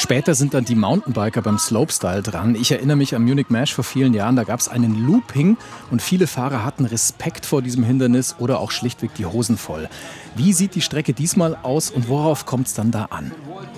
Später sind dann die Mountainbiker beim Slopestyle dran. Ich erinnere mich an Munich Mesh vor vielen Jahren, da gab es einen Looping und viele Fahrer hatten Respekt vor diesem Hindernis oder auch schlichtweg die Hosen voll. Wie sieht die Strecke diesmal aus und worauf kommt es dann da an?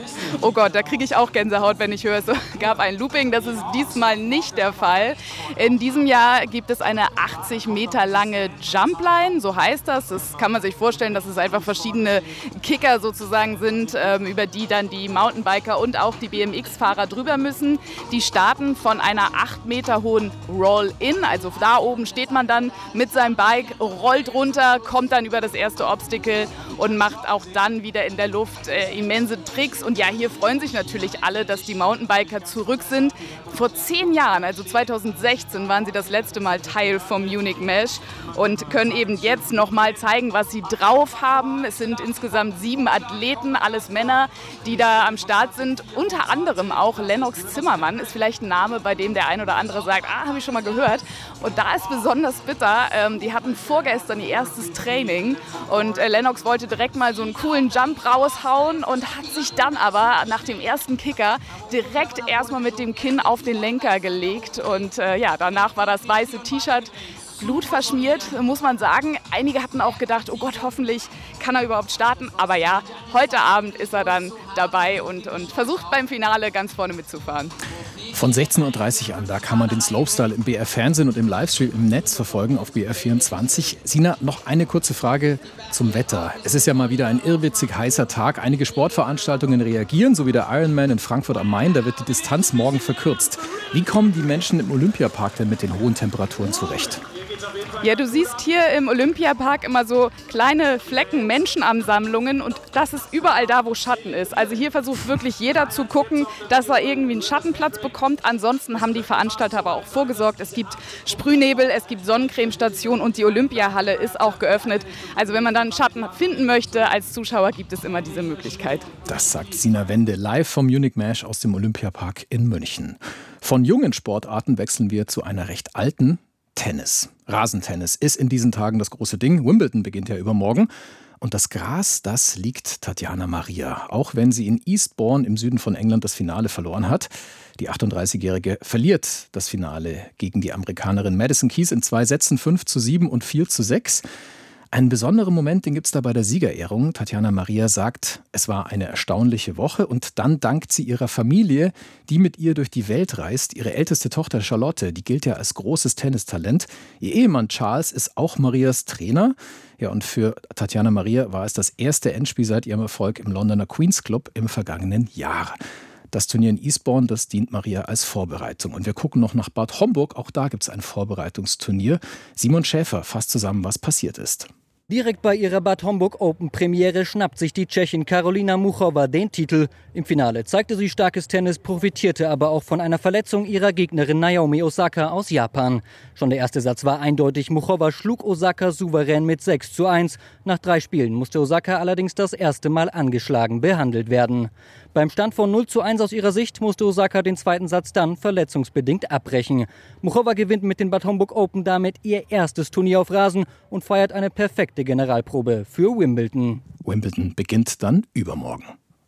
Oh Gott, da kriege ich auch Gänsehaut, wenn ich höre, es gab ein Looping. Das ist diesmal nicht der Fall. In diesem Jahr gibt es eine 80 Meter lange Jumpline, so heißt das. Das kann man sich vorstellen, dass es einfach verschiedene Kicker sozusagen sind, über die dann die Mountainbiker und auch die BMX-Fahrer drüber müssen. Die starten von einer 8 Meter hohen Roll-In, also da oben steht man dann mit seinem Bike, rollt runter, kommt dann über das erste Obstacle und macht auch dann wieder in der Luft immense Tricks. Und ja, hier freuen sich natürlich alle, dass die Mountainbiker zurück sind. Vor 10 Jahren, also 2016, waren sie das letzte Mal Teil vom Munich Mesh und können eben jetzt noch mal zeigen, was sie drauf haben. Es sind insgesamt 7 Athleten, alles Männer, die da am Start sind. Unter anderem auch Lennox Zimmermann, ist vielleicht ein Name, bei dem der ein oder andere sagt, habe ich schon mal gehört. Und da ist besonders bitter, die hatten vorgestern ihr erstes Training und Lennox wollte direkt mal so einen coolen Jump raushauen und hat sich dann aber nach dem ersten Kicker direkt erstmal mit dem Kinn auf den Lenker gelegt. Und danach war das weiße T-Shirt blutverschmiert, muss man sagen. Einige hatten auch gedacht, oh Gott, hoffentlich kann er überhaupt starten. Aber ja, heute Abend ist er dann dabei und versucht beim Finale ganz vorne mitzufahren. Von 16:30 Uhr an, da kann man den Slopestyle im BR-Fernsehen und im Livestream im Netz verfolgen auf BR24. Sina, noch eine kurze Frage zum Wetter. Es ist ja mal wieder ein irrwitzig heißer Tag. Einige Sportveranstaltungen reagieren, so wie der Ironman in Frankfurt am Main. Da wird die Distanz morgen verkürzt. Wie kommen die Menschen im Olympiapark denn mit den hohen Temperaturen zurecht? Ja, du siehst hier im Olympiapark immer so kleine Flecken, Menschenansammlungen und das ist überall da, wo Schatten ist. Also hier versucht wirklich jeder zu gucken, dass er irgendwie einen Schattenplatz bekommt. Ansonsten haben die Veranstalter aber auch vorgesorgt. Es gibt Sprühnebel, es gibt Sonnencremestationen und die Olympiahalle ist auch geöffnet. Also wenn man dann einen Schatten finden möchte als Zuschauer, gibt es immer diese Möglichkeit. Das sagt Sina Wende live vom Munich Mesh aus dem Olympiapark in München. Von jungen Sportarten wechseln wir zu einer recht alten. Tennis. Rasentennis ist in diesen Tagen das große Ding. Wimbledon beginnt ja übermorgen. Und das Gras, das liegt Tatjana Maria. Auch wenn sie in Eastbourne im Süden von England das Finale verloren hat. Die 38-Jährige verliert das Finale gegen die Amerikanerin Madison Keys in 2 Sätzen, 5:7 und 4:6. Einen besonderen Moment, den gibt es da bei der Siegerehrung. Tatjana Maria sagt, es war eine erstaunliche Woche und dann dankt sie ihrer Familie, die mit ihr durch die Welt reist. Ihre älteste Tochter Charlotte, die gilt ja als großes Tennistalent. Ihr Ehemann Charles ist auch Marias Trainer. Ja, und für Tatjana Maria war es das erste Endspiel seit ihrem Erfolg im Londoner Queen's Club im vergangenen Jahr. Das Turnier in Eastbourne, das dient Maria als Vorbereitung. Und wir gucken noch nach Bad Homburg. Auch da gibt es ein Vorbereitungsturnier. Simon Schäfer fasst zusammen, was passiert ist. Direkt bei ihrer Bad Homburg Open Premiere schnappt sich die Tschechin Karolina Muchova den Titel. Im Finale zeigte sie starkes Tennis, profitierte aber auch von einer Verletzung ihrer Gegnerin Naomi Osaka aus Japan. Schon der erste Satz war eindeutig. Muchova schlug Osaka souverän mit 6:1. Nach 3 Spielen musste Osaka allerdings das erste Mal angeschlagen behandelt werden. Beim Stand von 0:1 aus ihrer Sicht musste Osaka den zweiten Satz dann verletzungsbedingt abbrechen. Muchova gewinnt mit den Bad Homburg Open damit ihr erstes Turnier auf Rasen und feiert eine perfekte Generalprobe für Wimbledon. Wimbledon beginnt dann übermorgen.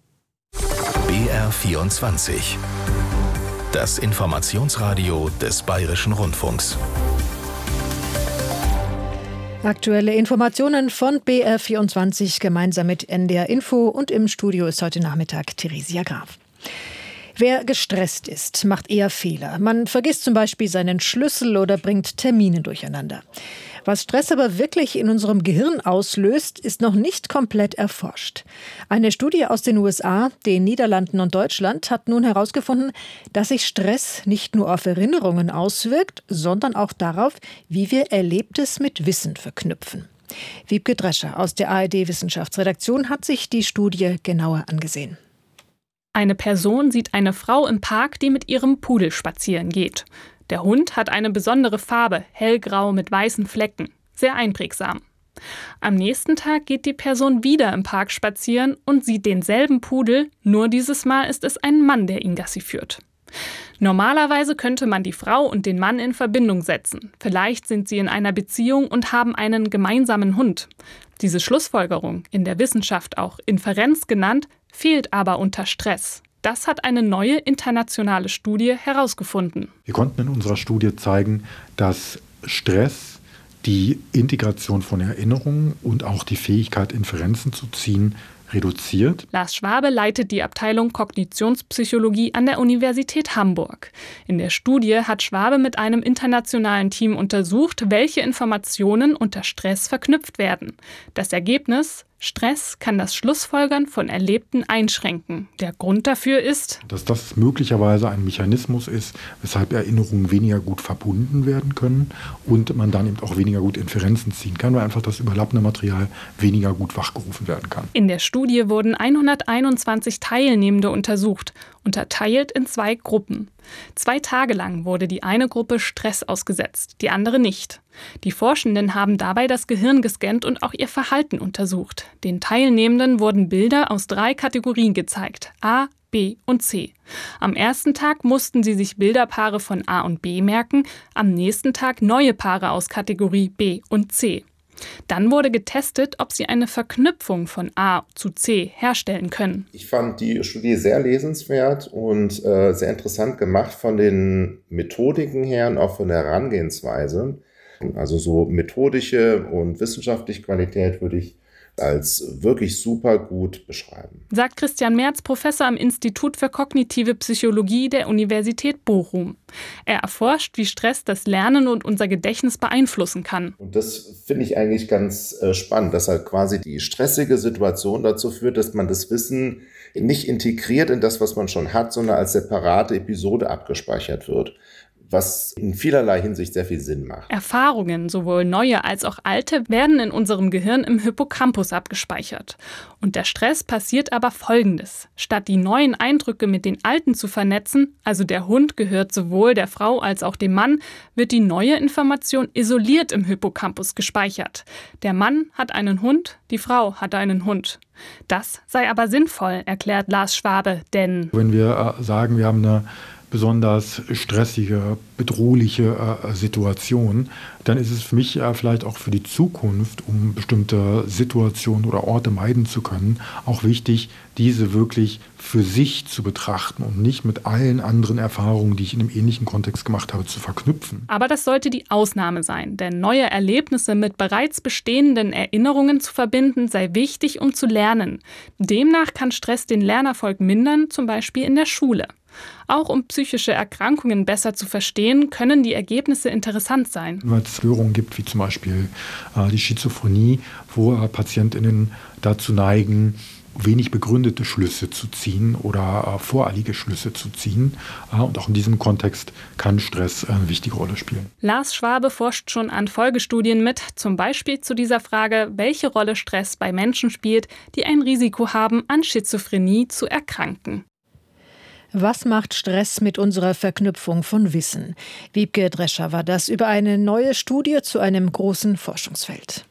BR24. Das Informationsradio des Bayerischen Rundfunks. Aktuelle Informationen von BR24 gemeinsam mit NDR Info und im Studio ist heute Nachmittag Theresia Graf. Wer gestresst ist, macht eher Fehler. Man vergisst zum Beispiel seinen Schlüssel oder bringt Termine durcheinander. Was Stress aber wirklich in unserem Gehirn auslöst, ist noch nicht komplett erforscht. Eine Studie aus den USA, den Niederlanden und Deutschland hat nun herausgefunden, dass sich Stress nicht nur auf Erinnerungen auswirkt, sondern auch darauf, wie wir Erlebtes mit Wissen verknüpfen. Wiebke Drescher aus der ARD-Wissenschaftsredaktion hat sich die Studie genauer angesehen. Eine Person sieht eine Frau im Park, die mit ihrem Pudel spazieren geht. Der Hund hat eine besondere Farbe, hellgrau mit weißen Flecken. Sehr einprägsam. Am nächsten Tag geht die Person wieder im Park spazieren und sieht denselben Pudel, nur dieses Mal ist es ein Mann, der ihn Gassi führt. Normalerweise könnte man die Frau und den Mann in Verbindung setzen. Vielleicht sind sie in einer Beziehung und haben einen gemeinsamen Hund. Diese Schlussfolgerung, in der Wissenschaft auch Inferenz genannt, fehlt aber unter Stress. Das hat eine neue internationale Studie herausgefunden. Wir konnten in unserer Studie zeigen, dass Stress die Integration von Erinnerungen und auch die Fähigkeit, Inferenzen zu ziehen, reduziert. Lars Schwabe leitet die Abteilung Kognitionspsychologie an der Universität Hamburg. In der Studie hat Schwabe mit einem internationalen Team untersucht, welche Informationen unter Stress verknüpft werden. Das Ergebnis: Stress kann das Schlussfolgern von Erlebten einschränken. Der Grund dafür ist, dass das möglicherweise ein Mechanismus ist, weshalb Erinnerungen weniger gut verbunden werden können und man dann eben auch weniger gut Inferenzen ziehen kann, weil einfach das überlappende Material weniger gut wachgerufen werden kann. In der Studie wurden 121 Teilnehmende untersucht, unterteilt in 2 Gruppen. 2 Tage lang wurde die eine Gruppe Stress ausgesetzt, die andere nicht. Die Forschenden haben dabei das Gehirn gescannt und auch ihr Verhalten untersucht. Den Teilnehmenden wurden Bilder aus 3 Kategorien gezeigt: A, B und C. Am ersten Tag mussten sie sich Bilderpaare von A und B merken, am nächsten Tag neue Paare aus Kategorie B und C. Dann wurde getestet, ob sie eine Verknüpfung von A zu C herstellen können. Ich fand die Studie sehr lesenswert und sehr interessant gemacht von den Methodiken her und auch von der Herangehensweise. Also so methodische und wissenschaftliche Qualität würde ich als wirklich super gut beschreiben. Sagt Christian Merz, Professor am Institut für kognitive Psychologie der Universität Bochum. Er erforscht, wie Stress das Lernen und unser Gedächtnis beeinflussen kann. Und das finde ich eigentlich ganz spannend, dass halt quasi die stressige Situation dazu führt, dass man das Wissen nicht integriert in das, was man schon hat, sondern als separate Episode abgespeichert wird, was in vielerlei Hinsicht sehr viel Sinn macht. Erfahrungen, sowohl neue als auch alte, werden in unserem Gehirn im Hippocampus abgespeichert. Und der Stress passiert aber Folgendes: Statt die neuen Eindrücke mit den alten zu vernetzen, also der Hund gehört sowohl der Frau als auch dem Mann, wird die neue Information isoliert im Hippocampus gespeichert. Der Mann hat einen Hund, die Frau hat einen Hund. Das sei aber sinnvoll, erklärt Lars Schwabe, denn wenn wir sagen, wir haben eine besonders stressige, bedrohliche Situation, dann ist es für mich vielleicht auch für die Zukunft, um bestimmte Situationen oder Orte meiden zu können, auch wichtig, diese wirklich für sich zu betrachten und nicht mit allen anderen Erfahrungen, die ich in einem ähnlichen Kontext gemacht habe, zu verknüpfen. Aber das sollte die Ausnahme sein, denn neue Erlebnisse mit bereits bestehenden Erinnerungen zu verbinden, sei wichtig, um zu lernen. Demnach kann Stress den Lernerfolg mindern, zum Beispiel in der Schule. Auch um psychische Erkrankungen besser zu verstehen, können die Ergebnisse interessant sein. Wenn es Störungen gibt, wie zum Beispiel die Schizophrenie, wo PatientInnen dazu neigen, wenig begründete Schlüsse zu ziehen oder voreilige Schlüsse zu ziehen. Und auch in diesem Kontext kann Stress eine wichtige Rolle spielen. Lars Schwabe forscht schon an Folgestudien mit, zum Beispiel zu dieser Frage, welche Rolle Stress bei Menschen spielt, die ein Risiko haben, an Schizophrenie zu erkranken. Was macht Stress mit unserer Verknüpfung von Wissen? Wiebke Drescher war das über eine neue Studie zu einem großen Forschungsfeld.